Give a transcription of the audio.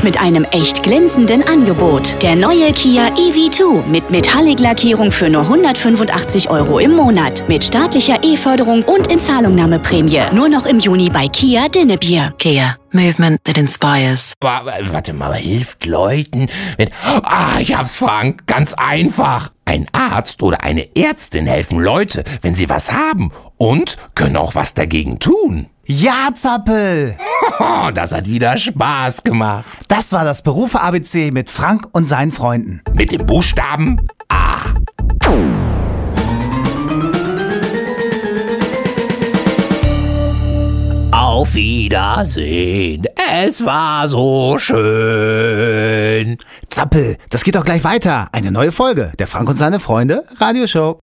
mit einem echt glänzenden Angebot. Der neue Kia EV2 mit Metallic-Lackierung für nur 185 € im Monat. Mit staatlicher E-Förderung und Inzahlungnahmeprämie. Nur noch im Juni bei Kia Dinnebier. Kia. Movement that inspires. Warte mal, hilft Leuten, wenn... ich hab's, Frank, ganz einfach. Ein Arzt oder eine Ärztin helfen Leute, wenn sie was haben und können auch was dagegen tun. Ja, Zappel! Das hat wieder Spaß gemacht. Das war das Berufe-ABC mit Frank und seinen Freunden. Mit dem Buchstaben A. Auf Wiedersehen, es war so schön. Zappel, das geht doch gleich weiter. Eine neue Folge der Frank und seine Freunde Radioshow.